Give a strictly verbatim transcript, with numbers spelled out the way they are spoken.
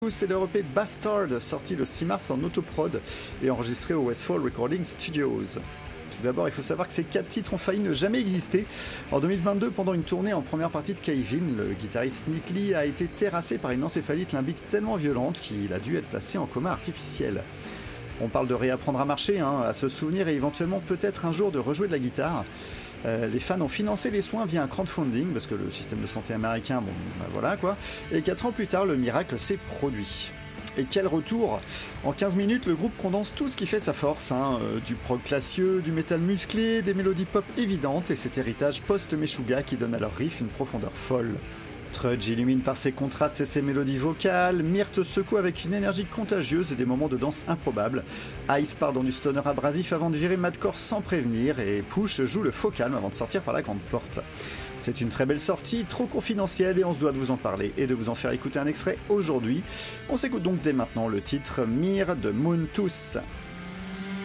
C'est le E P Bastard, sorti le six mars en autoprod et enregistré au Westfall Recording Studios. Tout d'abord, il faut savoir que ces quatre titres ont failli ne jamais exister. En deux mille vingt-deux, pendant une tournée en première partie de Kevin, le guitariste Nick Lee a été terrassé par une encéphalite limbique tellement violente qu'il a dû être placé en coma artificiel. On parle de réapprendre à marcher, hein, à se souvenir et éventuellement peut-être un jour de rejouer de la guitare. Euh, les fans ont financé les soins via un crowdfunding, parce que le système de santé américain, bon, bah voilà quoi. Et quatre ans plus tard, le miracle s'est produit. Et quel retour! En quinze minutes, le groupe condense tout ce qui fait sa force, hein, euh, du prog classieux, du métal musclé, des mélodies pop évidentes et cet héritage post-Meshuggah qui donne à leur riff une profondeur folle. Trudge illumine par ses contrastes et ses mélodies vocales, Myrte secoue avec une énergie contagieuse et des moments de danse improbables, Ice part dans du stoner abrasif avant de virer Madcore sans prévenir, et Push joue le faux calme avant de sortir par la grande porte. C'est une très belle sortie, trop confidentielle et on se doit de vous en parler et de vous en faire écouter un extrait aujourd'hui. On s'écoute donc dès maintenant le titre Mir de Moon Tooth.